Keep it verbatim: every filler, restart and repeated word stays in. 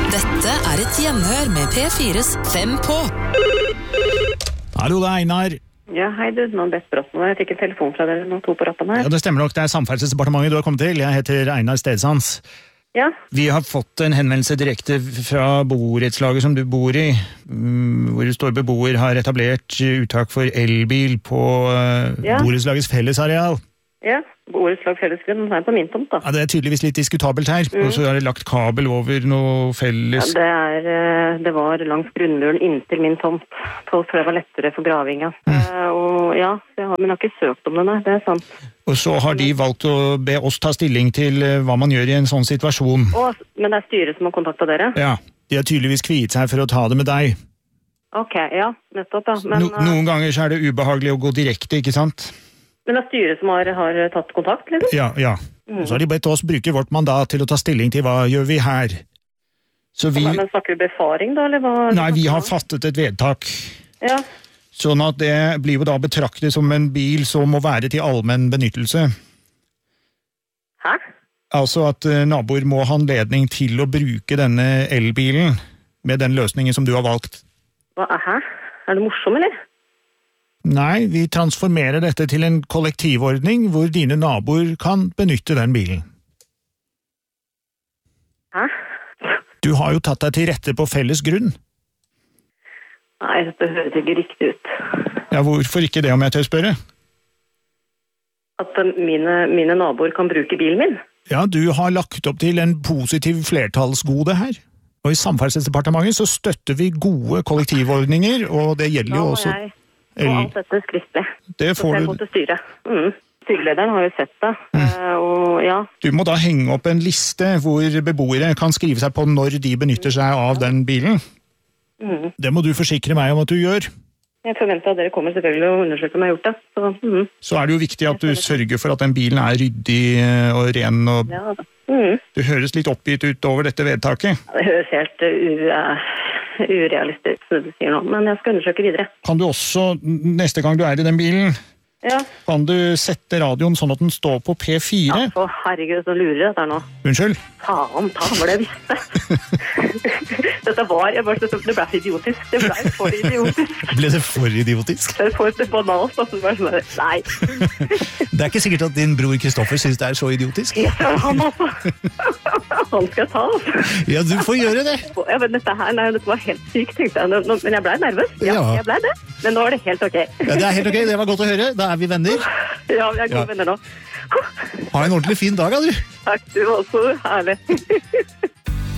Dette er et gjenhør med P fires Fem på. Hallo, det er Einar. Ja, hei du, nå er det spørsmål. Jeg fikk en telefon fra dere nå to på rappen her. Ja, det stemmer nok, det er Samferdselsdepartementet du har kommet til. Jeg heter Einar Stedsans. Ja. Vi har fått en henvendelse direkte fra borettslaget som du bor i, hvor det står beboer har etablert uttak for elbil på Ja. borettslagets fellesareal. Ja, borettslag fellesgrunn, den er på min tomt da. Ja, det er tydeligvis litt diskutabelt her, og så har det lagt kabel over noe Ja, felles... det, er, eh, det var langs grunnmuren inntil min tomt, for det var lettere for gravinga. Eh, og ja, så jeg har, men jeg har ikke søkt om det, nei, det er sant. Og så har de valgt å be oss ta stilling til eh, hva man gjør i en sånn situasjon. Å, men det er styret som har kontaktet dere? Ja, de har tydeligvis kviet seg for å ta det med deg. Ok, ja, nettopp ja. Men, No, noen ganger så er det ubehagelig å gå direkte, ikke sant? men det er styret som har, har tatt kontakt, liksom? Ja, ja. Og så har de bedt oss bruke vårt mandat til å ta stilling til hva gjør vi her. Så vi... Men snakker vi befaring da, eller hva? Nei, vi har fattet et vedtak. Ja, Sånn at det blir jo da betraktet som en bil som må være til allmenn benyttelse. hæ? Altså at eh, naboer må ha anledning til å bruke denne elbilen med den løsningen som du har valgt. Hva er hæ? Er det morsom, eller? Nei, vi transformerer dette til en kollektivordning hvor dine naboer kan benytte den bilen. Hæ? Du har jo tatt deg til rette på felles grunn. Nei, det høres ikke riktig ut. Ja, hvorfor ikke det om jeg tør spørre? At mine, mine naboer kan bruke bilen min? Ja, du har lagt opp til en positiv flertallsgode her. Og i Samferdselsdepartementet så støtter vi gode kollektivordninger, og det gjelder Da jo må også... jeg få alt dette skriftlig. Det Så får jeg du... går til styret. Mm. Styrelederen har jo sett det. Eh, og ja, Du må da henge opp en liste hvor beboere kan skrive seg på når de benytter seg av den bilen. mm. Det må du forsikre meg om at du gjør. jeg forventer at dere kommer selvfølgelig og undersøker om jeg har gjort det. Så, mm. Så er det jo viktig at du sørger for at den bilen er ryddig og ren. Og ja, da. Mm. du høres litt oppgitt ut over dette vedtaket. Det høres helt uh, u, uh, urealistisk ut, som du sier nå, men jeg skal undersøke videre. Kan du også, neste gang du er i den bilen, Ja, kan du sette radioen sånn at den står på P fire? ja for herregud, så lurer dette her nå. Unnskyld? Faen, ta var det jeg visste. Dette var, jeg bare, det ble så idiotisk. Det ble for idiotisk. Ble det for idiotisk? Det er for banalt, altså. Bare sånn, nei. Det er ikke sikkert at din bror Kristoffer synes det er så idiotisk. Ja, han altså. Han skal ta, altså. Ja, du får gjøre det. Ja, men dette her, nei, dette var helt sykt, tenkte jeg. Nå, nå- men jeg ble nervøs. Ja, Ja. jeg ble det. Men nå er det helt ok. Ja, det er helt ok, det var godt å høre. Da er vi venner. Ja, vi er gode Ja. venner nå. Ha en ordentlig fin dag, da, du. Takk, du også. Herlig.